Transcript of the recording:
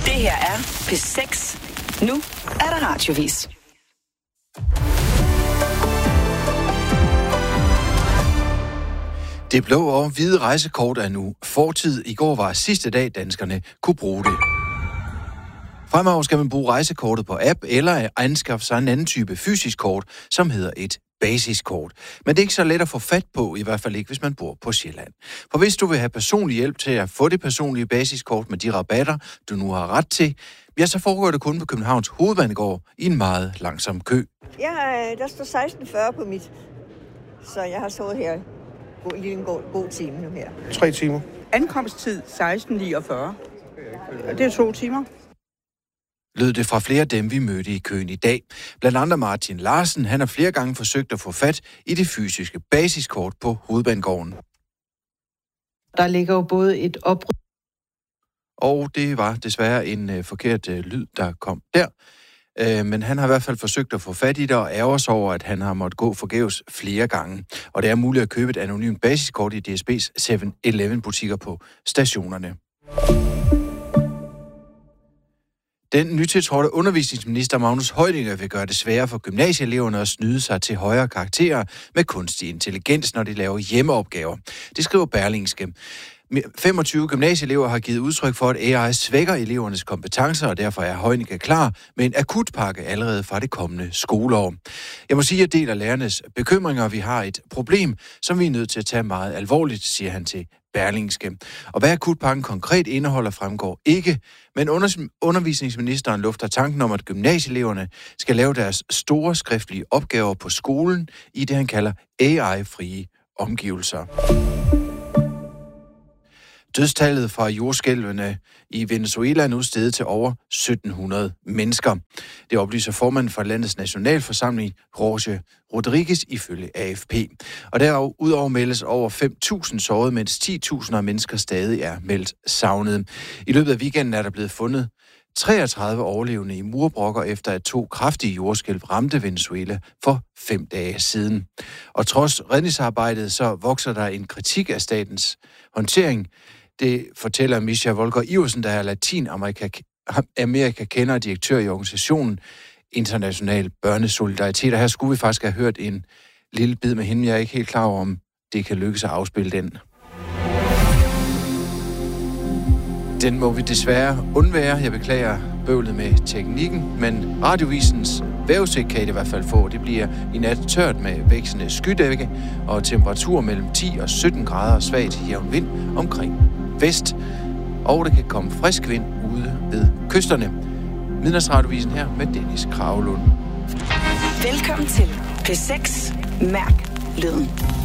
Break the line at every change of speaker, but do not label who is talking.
Det her er P6. Nu er der radiovis.
Det blå og hvide rejsekort er nu fortid. I går var sidste dag, danskerne kunne bruge det. Fremover skal man bruge rejsekortet på app eller anskaffe sig en anden type fysisk kort, som hedder et basiskort. Men det er ikke så let at få fat på, i hvert fald ikke, hvis man bor på Sjælland. For hvis du vil have personlig hjælp til at få det personlige basiskort med de rabatter, du nu har ret til, ja, så foregår det kun på Københavns Hovedbanegård i en meget langsom kø.
Ja, der står 16:40 på mit, så jeg har stået her en god time nu her.
3 timer.
Ankomsttid 16:49. Det er 2 timer.
Lød det fra flere af dem, vi mødte i køen i dag. Blandt andre Martin Larsen, han har flere gange forsøgt at få fat i det fysiske basiskort på Hovedbanegården.
Der ligger jo både et opryd.
Og det var desværre en forkert lyd, der kom der. Men han har i hvert fald forsøgt at få fat i det, og ærger sig over, at han har måttet gå forgæves flere gange. Og det er muligt at købe et anonymt basiskort i DSB's 7-Eleven-butikker på stationerne. Den nytiltrådte undervisningsminister Magnus Heunicke vil gøre det sværere for gymnasieeleverne at snyde sig til højere karakterer med kunstig intelligens, når de laver hjemmeopgaver. Det skriver Berlingske. 25 gymnasieelever har givet udtryk for, at AI svækker elevernes kompetencer, og derfor er Heunicke klar med en akutpakke allerede fra det kommende skoleår. Jeg må sige, at jeg deler lærernes bekymringer. Vi har et problem, som vi er nødt til at tage meget alvorligt, siger han til Berlingske. Og hvad akutpakken konkret indeholder, fremgår ikke, men undervisningsministeren lufter tanken om, at gymnasieeleverne skal lave deres store skriftlige opgaver på skolen i det, han kalder AI-frie omgivelser. Dødstallet fra jordskælvene i Venezuela er nu steget til over 1700 mennesker. Det oplyser formanden for landets nationalforsamling, Jorge Rodriguez, ifølge AFP. Og derudover meldes over 5.000 sårede, mens 10.000 mennesker stadig er meldt savnet. I løbet af weekenden er der blevet fundet 33 overlevende i murbrokker, efter at 2 kraftige jordskælv ramte Venezuela for 5 dage siden. Og trods redningsarbejdet, så vokser der en kritik af statens håndtering. Det fortæller Misha Volker Iversen, der er Latinamerika-kender og direktør i organisationen International Børnesolidaritet. Og her skulle vi faktisk have hørt en lille bid med hende. Jeg er ikke helt klar over, om det kan lykkes at afspille den. Den må vi desværre undvære. Jeg beklager bøvlet med teknikken, men radiovisens vejrudsigt kan I hvert fald få. Det bliver i nat tørt med vækstende skydække og temperatur mellem 10 og 17 grader og svagt jævn vind omkring vest. Og der kan komme frisk vind ude ved kysterne. Midnatsradiovisen her med Dennis Kragelund.
Velkommen til P6. Mærk lyden.